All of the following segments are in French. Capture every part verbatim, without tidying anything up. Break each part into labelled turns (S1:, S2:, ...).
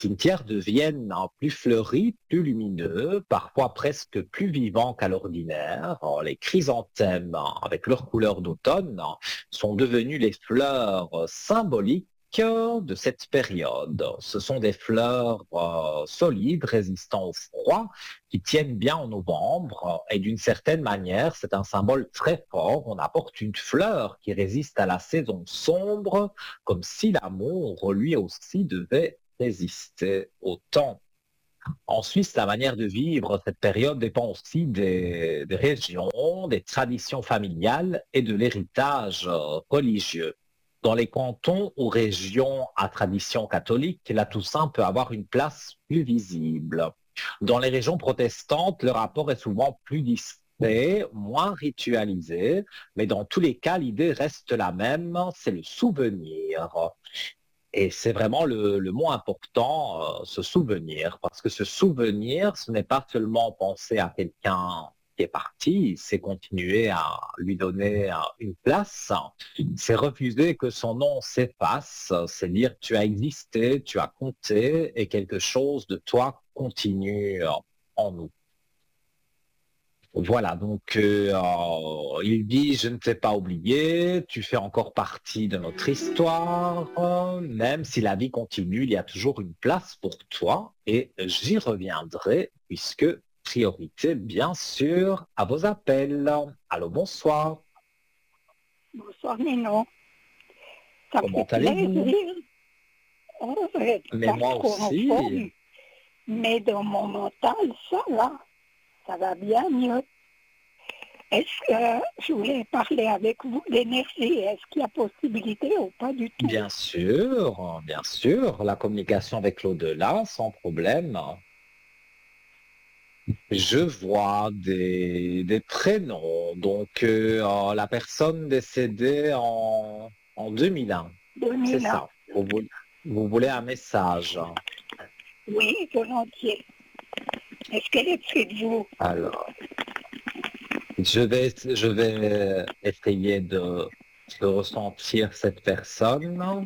S1: cimetières deviennent hein, plus fleuris, plus lumineux, parfois presque plus vivants qu'à l'ordinaire. Alors, les chrysanthèmes, hein, avec leur couleur d'automne, hein, sont devenus les fleurs euh, symboliques de cette période. Ce sont des fleurs euh, solides, résistant au froid, qui tiennent bien en novembre. Et d'une certaine manière, c'est un symbole très fort. On apporte une fleur qui résiste à la saison sombre, comme si l'amour, lui aussi, devait résister au temps. En Suisse, la manière de vivre cette période dépend aussi des, des régions, des traditions familiales et de l'héritage euh, religieux. Dans les cantons ou régions à tradition catholique, la Toussaint peut avoir une place plus visible. Dans les régions protestantes, le rapport est souvent plus discret, moins ritualisé, mais dans tous les cas, l'idée reste la même, c'est le souvenir. Et c'est vraiment le, le mot important, euh, se souvenir, parce que se souvenir, ce n'est pas seulement penser à quelqu'un qui est parti, c'est continuer à lui donner euh, une place, c'est refuser que son nom s'efface, c'est dire tu as existé, tu as compté et quelque chose de toi continue euh, en nous. Voilà, donc euh, euh, il dit, je ne t'ai pas oublié, tu fais encore partie de notre histoire, euh, même si la vie continue, il y a toujours une place pour toi et j'y reviendrai puisque priorité, bien sûr, à vos appels. Allô, bonsoir,
S2: Bonsoir Nino, ça me
S1: comment
S2: fait
S1: allez-vous?
S2: plaisir. Oh, euh,
S1: Mais
S2: pas
S1: moi
S2: trop en
S1: aussi,
S2: forme, mais dans mon mental, ça va, ça va bien mieux. Est-ce que je voulais parler avec vous d'énergie? Est-ce qu'il y a possibilité ou pas du tout?
S1: bien sûr, bien sûr, la communication avec l'au-delà, sans problème. Je vois des, des prénoms. Donc, euh, euh, la personne décédée en, en deux mille un, c'est
S2: deux mille ans.
S1: ça. Vous, voulez- vous voulez un message.
S2: Oui, volontiers. Est-ce qu'elle est près de vous?
S1: Alors, je vais, je vais essayer de, de ressentir cette personne.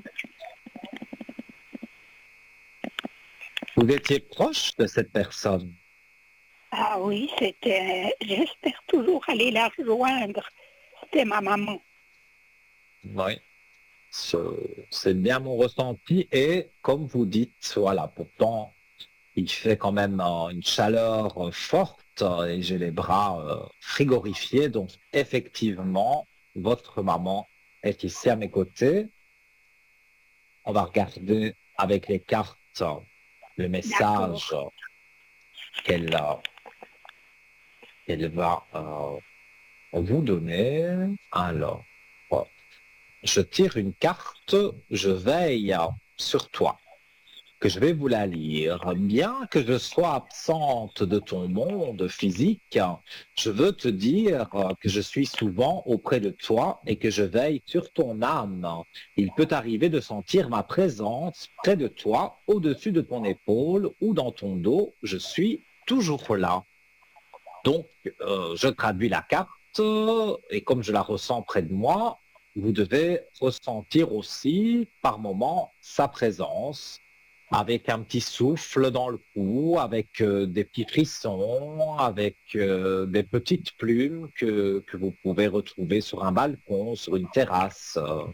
S1: Vous étiez proche de cette personne.
S2: Ah oui, c'était, j'espère toujours aller la rejoindre. C'était ma maman.
S1: Oui. Ce- C'est bien mon ressenti. Et comme vous dites, voilà, pourtant, il fait quand même euh, une chaleur euh, forte euh, et j'ai les bras euh, frigorifiés. Donc, effectivement, votre maman est ici à mes côtés. On va regarder avec les cartes euh, le
S2: D'accord.
S1: message euh, qu'elle euh, qu'elle va euh, vous donner. Alors, euh, je tire une carte, je veille euh, sur toi, que je vais vous la lire. Bien que je sois absente de ton monde physique, je veux te dire euh, que je suis souvent auprès de toi et que je veille sur ton âme. Il peut arriver de sentir ma présence près de toi, au-dessus de ton épaule ou dans ton dos. Je suis toujours là. Donc, euh, je traduis la carte euh, et comme je la ressens près de moi, vous devez ressentir aussi par moment sa présence avec un petit souffle dans le cou, avec euh, des petits frissons, avec euh, des petites plumes que, que vous pouvez retrouver sur un balcon, sur une terrasse. euh.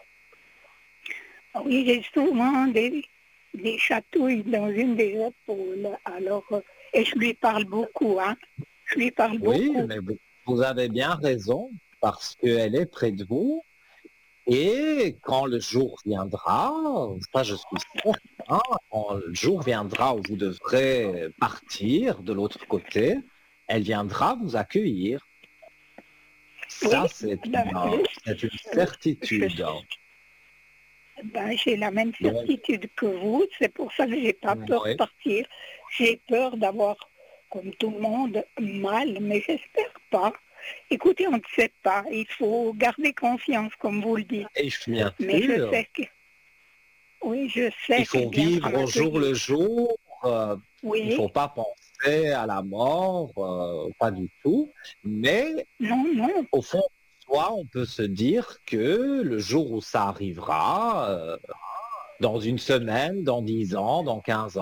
S2: Oui, j'ai souvent des, des chatouilles dans une des épaules. Alors, euh, et je lui parle beaucoup, hein. Je lui parle
S1: Oui,
S2: beaucoup.
S1: mais vous, vous avez bien raison parce qu'elle est près de vous. Et quand le jour viendra, ça je suis certain, quand le jour viendra où vous devrez partir de l'autre côté, elle viendra vous accueillir. Ça,
S2: Oui,
S1: c'est
S2: ben,
S1: une, c'est une
S2: je, je-
S1: certitude.
S2: ben, j'ai la même
S1: Donc,
S2: certitude que vous. C'est pour ça que j'ai pas peur de
S1: oui.
S2: partir. J'ai peur d'avoir, comme tout le monde, mal, mais j'espère pas. Écoutez, on ne sait pas. Il faut garder confiance, comme vous le dites.
S1: Et bien
S2: Mais je
S1: sûr,
S2: sais que, oui, je
S1: il
S2: sais qu'elle
S1: faut
S2: viendra
S1: vivre au jour le
S2: m'accueillir.
S1: jour. euh, il ne
S2: Oui,
S1: faut pas penser à la mort, euh, pas du tout. Mais
S2: non, non.
S1: au fond de soi, on peut se dire que le jour où ça arrivera, euh, dans une semaine, dans dix ans, dans quinze ans,